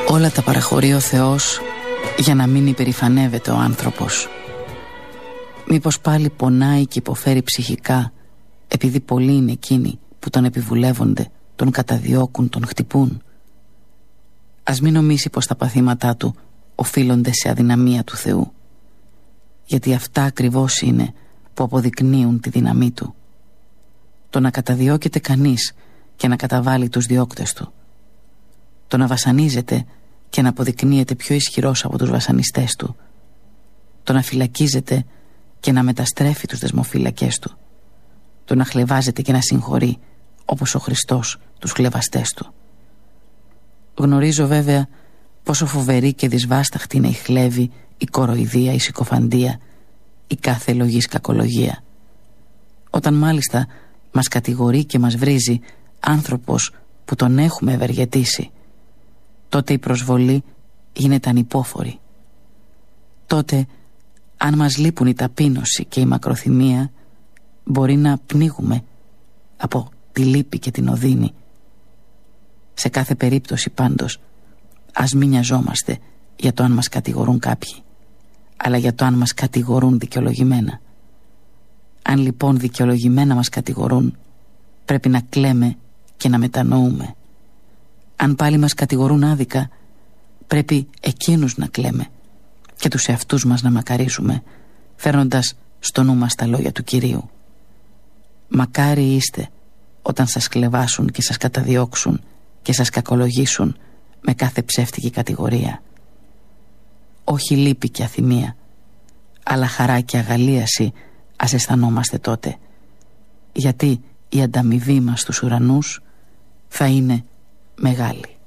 Όλα τα παραχωρεί ο Θεός για να μην υπερηφανεύεται ο άνθρωπος. Μήπως πάλι πονάει και υποφέρει ψυχικά επειδή πολλοί είναι εκείνοι που τον επιβουλεύονται, τον καταδιώκουν, τον χτυπούν. Ας μην νομίσει πως τα παθήματά του οφείλονται σε αδυναμία του Θεού, γιατί αυτά ακριβώς είναι που αποδεικνύουν τη δύναμή του. Το να καταδιώκεται κανείς και να καταβάλει τους διώκτες του, το να βασανίζεται και να αποδεικνύεται πιο ισχυρός από τους βασανιστές του, το να φυλακίζεται και να μεταστρέφει τους δεσμοφύλακες του, το να χλευάζεται και να συγχωρεί όπως ο Χριστός τους χλευαστές του. Γνωρίζω βέβαια πόσο φοβερή και δυσβάσταχτη είναι η χλέβη, η κοροϊδία, η συκοφαντία, η κάθε λογής κακολογία. Όταν μάλιστα μας κατηγορεί και μας βρίζει άνθρωπος που τον έχουμε ευεργετήσει, τότε η προσβολή γίνεται ανυπόφορη. Τότε, αν μας λείπουν η ταπείνωση και η μακροθυμία, μπορεί να πνίγουμε από τη λύπη και την οδύνη. Σε κάθε περίπτωση πάντως, ας μην νοιαζόμαστε για το αν μας κατηγορούν κάποιοι, αλλά για το αν μας κατηγορούν δικαιολογημένα. Αν λοιπόν δικαιολογημένα μας κατηγορούν, πρέπει να κλαίμε και να μετανοούμε. Αν πάλι μας κατηγορούν άδικα, πρέπει εκείνους να κλαίμε και τους εαυτούς μας να μακαρίσουμε, φέρνοντας στο νου μας τα λόγια του Κυρίου. Μακάρι είστε όταν σας κλεβάσουν και σας καταδιώξουν και σας κακολογήσουν με κάθε ψεύτικη κατηγορία. Όχι λύπη και αθυμία, αλλά χαρά και αγαλίαση ας αισθανόμαστε τότε, γιατί η ανταμοιβή μας στους ουρανούς θα είναι μεγάλη.